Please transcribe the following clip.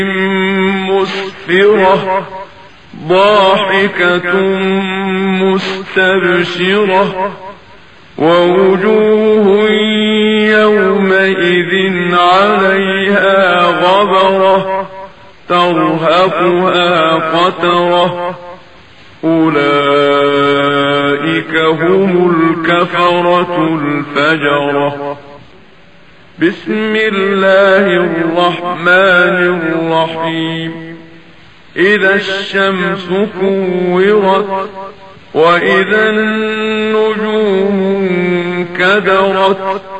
مسفرة ضاحكة مستبشرة ووجوه يومئذ عليها غبرة ترهقها قترة أولئك هم الكفرة الفجرة. بسم الله الرحمن الرحيم. إذا الشمس كورت وإذا النجوم انكدرت